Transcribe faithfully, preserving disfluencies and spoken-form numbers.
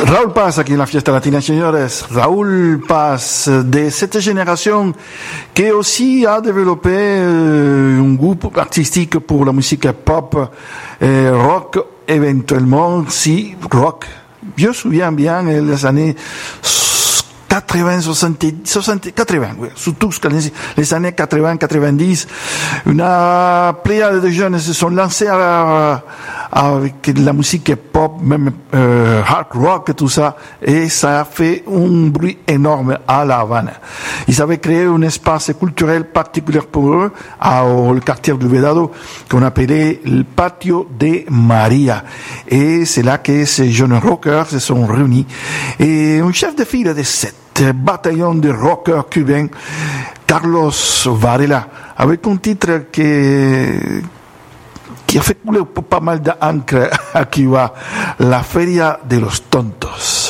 Raúl Paz aquí en la Fiesta Latina, señores. Raúl Paz, de cette génération qui aussi a développé euh, un groupe artistique pour la musique pop et rock, éventuellement, si rock. Je me souviens bien les années quatre-vingts, soixante, soixante, quatre-vingts, oui, surtout les années quatre-vingts, quatre-vingt-dix, une pléiade de jeunes se sont lancés à, à, avec la musique pop, même euh, hard rock et tout ça, et ça a fait un bruit énorme à La Havane. Ils avaient créé un espace culturel particulier pour eux, à, au quartier du Vedado, qu'on appelait le Patio de Maria. Et c'est là que ces jeunes rockers se sont réunis. Et un chef de file de sept bataillon de rockers cubains, Carlos Varela, avec un titre qui, qui a fait couler pas mal d'encre à Cuba, La Feria de los Tontos.